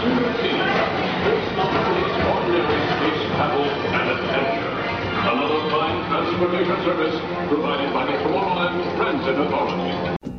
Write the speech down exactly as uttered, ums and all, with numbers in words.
Extraordinary space travel and adventure. Another fine transportation service provided by the Tomorrowland Transit Authority.